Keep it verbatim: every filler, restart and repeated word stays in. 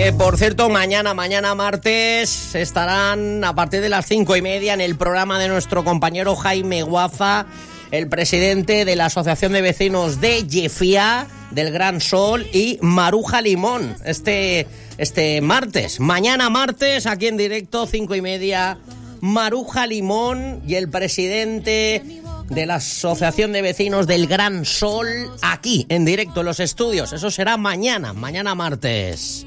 Que por cierto, mañana, mañana martes, estarán a partir de las cinco y media en el programa de nuestro compañero Jaime Guafa, el presidente de la Asociación de Vecinos de Llefià, del Gran Sol, y Maruja Limón. Este, este martes, mañana martes, aquí en directo, cinco y media, Maruja Limón y el presidente de la Asociación de Vecinos del Gran Sol, aquí en directo en los estudios. Eso será mañana, mañana martes.